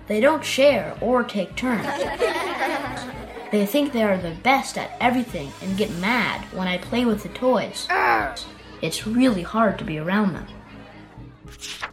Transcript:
They don't share or take turns. They think they are the best at everything and get mad when I play with the toys. It's really hard to be around them.